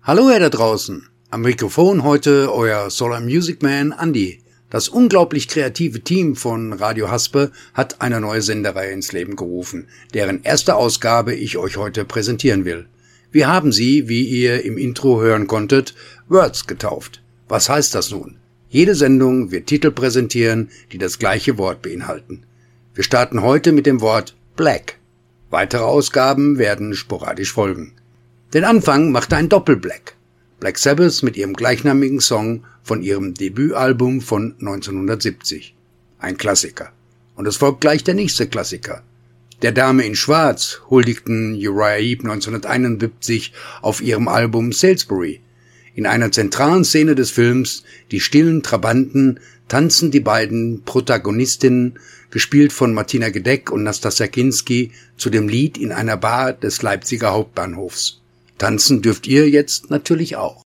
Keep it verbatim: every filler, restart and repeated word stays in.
Hallo ihr da draußen, am Mikrofon heute euer Solar Music Man Andi. Das unglaublich kreative Team von Radio Haspe hat eine neue Sendereihe ins Leben gerufen, deren erste Ausgabe ich euch heute präsentieren will. Wir haben sie, wie ihr im Intro hören konntet, Words getauft. Was heißt das nun? Jede Sendung wird Titel präsentieren, die das gleiche Wort beinhalten. Wir starten heute mit dem Wort Black. Weitere Ausgaben werden sporadisch folgen. Den Anfang machte ein Doppel-Black. Black Sabbath mit ihrem gleichnamigen Song von ihrem Debütalbum von neunzehnhundertsiebzig. Ein Klassiker. Und es folgt gleich der nächste Klassiker. Der Dame in Schwarz huldigten Uriah Heep neunzehnhunderteinundsiebzig auf ihrem Album Salisbury. In einer zentralen Szene des Films, die stillen Trabanten, tanzen die beiden Protagonistinnen, gespielt von Martina Gedeck und Nastassja Kinski, zu dem Lied in einer Bar des Leipziger Hauptbahnhofs. Tanzen dürft ihr jetzt natürlich auch.